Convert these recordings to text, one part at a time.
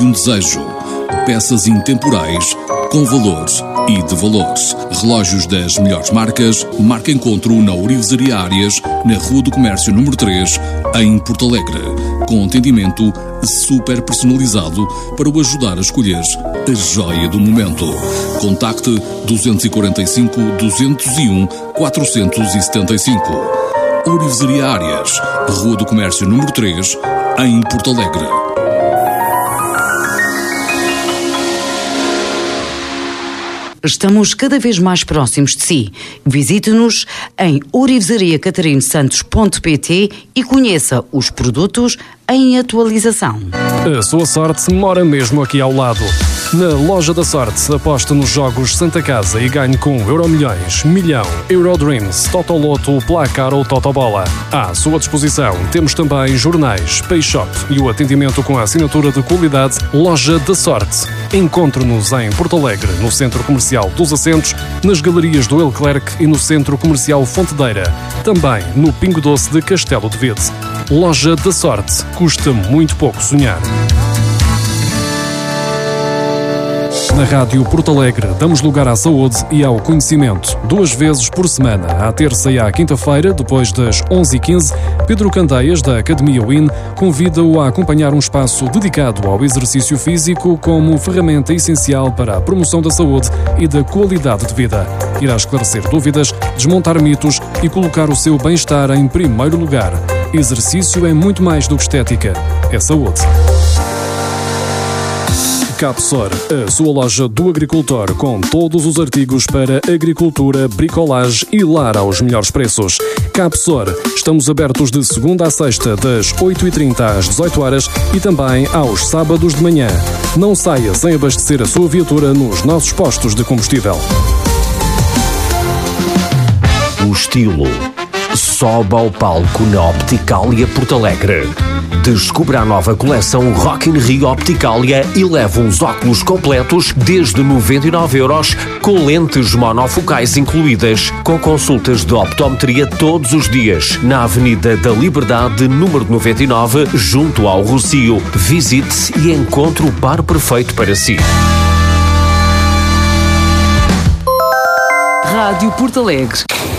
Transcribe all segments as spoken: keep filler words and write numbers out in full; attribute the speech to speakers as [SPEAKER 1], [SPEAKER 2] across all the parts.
[SPEAKER 1] um desejo. Peças intemporais com valores e de valores. Relógios das melhores marcas. Marca encontro na Ourivesaria Áreas, na Rua do Comércio número três, em Porto Alegre. Com atendimento super personalizado para o ajudar a escolher a joia do momento. Contacte dois quatro cinco, dois zero um, quatro sete cinco. Ourivesaria Áreas, Rua do Comércio número três, em Porto Alegre.
[SPEAKER 2] Estamos cada vez mais próximos de si. Visite-nos em ourivesaria catarino santos ponto pt e conheça os produtos em atualização.
[SPEAKER 3] A sua sorte mora mesmo aqui ao lado. Na Loja da Sorte, aposte nos jogos Santa Casa e ganhe com Euromilhões, Milhão, Eurodreams, Totoloto, Placar ou Totobola. À sua disposição temos também jornais, Payshop e o atendimento com a assinatura de qualidade Loja da Sorte. Encontre-nos em Porto Alegre, no Centro Comercial dos Assentos, nas Galerias do Leclerc e no Centro Comercial Fontedeira. Também no Pingo Doce de Castelo de Vede. Loja da Sorte. Custa muito pouco sonhar. Na Rádio Porto Alegre damos lugar à saúde e ao conhecimento. Duas vezes por semana, à terça e à quinta-feira, depois das onze e quinze, Pedro Candeias, da Academia W I N, convida-o a acompanhar um espaço dedicado ao exercício físico como ferramenta essencial para a promoção da saúde e da qualidade de vida. Irá esclarecer dúvidas, desmontar mitos e colocar o seu bem-estar em primeiro lugar. Exercício é muito mais do que estética, é saúde. Capsor, a sua loja do agricultor com todos os artigos para agricultura, bricolagem e lar aos melhores preços. Capsor, estamos abertos de segunda a sexta das oito e trinta às dezoito horas e também aos sábados de manhã. Não saia sem abastecer a sua viatura nos nossos postos de combustível.
[SPEAKER 4] O estilo sobe ao palco na Opticalia Porto Alegre. Descubra a nova coleção Rock in Rio Opticalia e leve uns óculos completos desde noventa e nove euros, com lentes monofocais incluídas, com consultas de optometria todos os dias, na Avenida da Liberdade, número noventa e nove, junto ao Rocio. Visite e encontre o par perfeito para si.
[SPEAKER 2] Rádio Porto Alegre.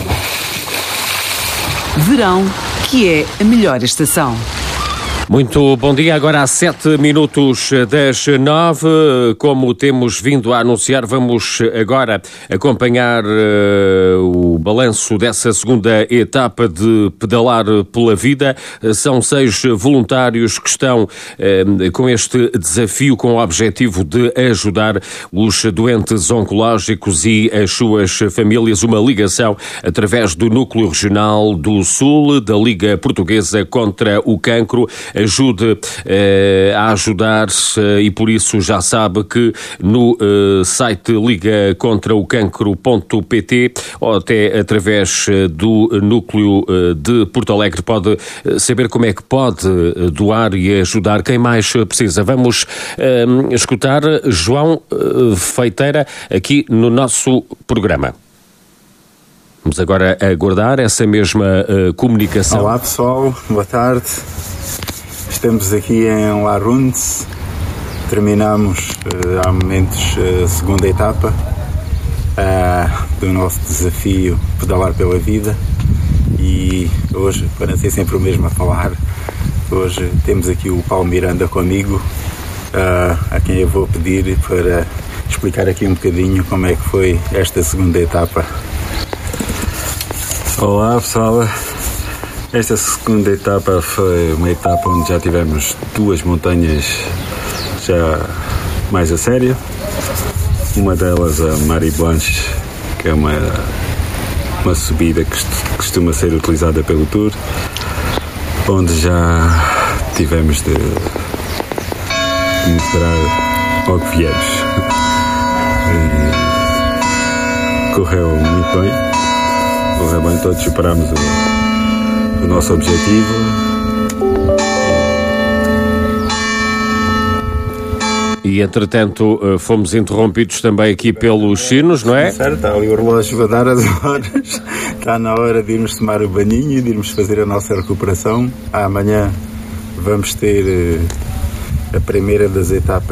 [SPEAKER 2] Verão, que é a melhor estação.
[SPEAKER 5] Muito bom dia, agora há sete minutos das nove. Como temos vindo a anunciar, vamos agora acompanhar uh, o balanço dessa segunda etapa de Pedalar pela Vida. São seis voluntários que estão uh, com este desafio, com o objetivo de ajudar os doentes oncológicos e as suas famílias. Uma ligação através do Núcleo Regional do Sul, da Liga Portuguesa contra o Cancro. Ajude eh, a ajudar eh, e por isso já sabe que no eh, site liga contra o cancro ponto pt ou até através eh, do núcleo eh, de Porto Alegre pode eh, saber como é que pode eh, doar e ajudar quem mais precisa. Vamos eh, escutar João eh, Feiteira aqui no nosso programa. Vamos agora aguardar essa mesma uh, comunicação.
[SPEAKER 6] Olá pessoal, boa tarde. Estamos aqui em Larundes, terminamos uh, há momentos a segunda etapa uh, do nosso desafio Pedalar pela Vida e hoje, para não ser sempre o mesmo a falar, hoje temos aqui o Paulo Miranda comigo, uh, a quem eu vou pedir para explicar aqui um bocadinho como é que foi esta segunda etapa. Olá pessoal, esta segunda etapa foi uma etapa onde já tivemos duas montanhas já mais a sério. Uma delas a Marie Blanche, que é uma, uma subida que costuma ser utilizada pelo Tour, onde já tivemos de mostrar ao que viemos. E correu muito bem. Correu bem, todos superámos o, o nosso objetivo.
[SPEAKER 5] E, entretanto, fomos interrompidos também aqui pelos sinos, não é?
[SPEAKER 6] Certo, está ali o relógio a dar as horas. Está na hora de irmos tomar o banhinho, de irmos fazer a nossa recuperação. Amanhã vamos ter a primeira das etapas